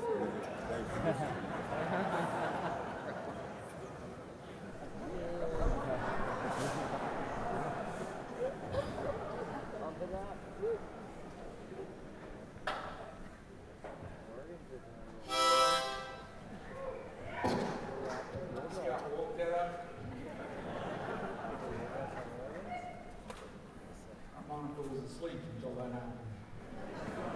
Scott, woke that up? Monica was asleep until that happened.